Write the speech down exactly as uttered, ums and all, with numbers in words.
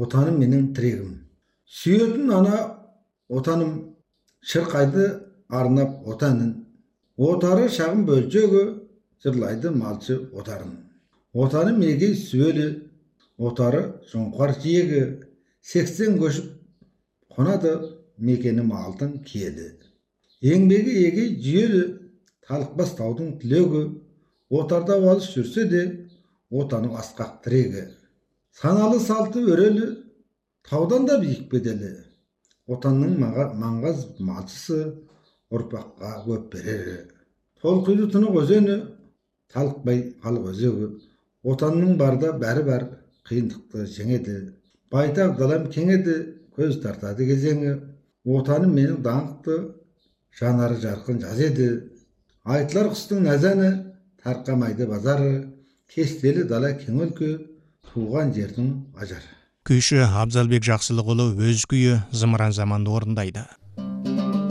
отаным менің тірегім. Сүйетін ана отаным, шырқайды арнап отанын. Отары шағын бөлчегі, жырлайды малшы отарын. Отаны мегей сүйелі, отары жоңқар жиегі, сексен көшіп қонады, мекені алтын киелі. Еңбегі егей жүйелі, талықпас таудың түлегі, отарда алыс жүрсе де, отаның асқақ тірегі. Саналы салты өрелі, таудан да биік беделі, отанның маңғаз малшысы, ұрпаққа көп берері. Толқыйды тұнық өзені, талықпай халық өзегі, отанның барда бәрі бар, қиындықты жеңеді. Байтақ далам кеңеді, көз тартады кезеңі, отаным менің даңқты, жанары жарқын жаз еді. Айтылар құстың нәзәні, тарқамайды базары, кестелі дала кең өлке, туған жердің ажары. Күйші Абзалбек Жақсылықұлы өз күйі Зымыран заманды орындайды.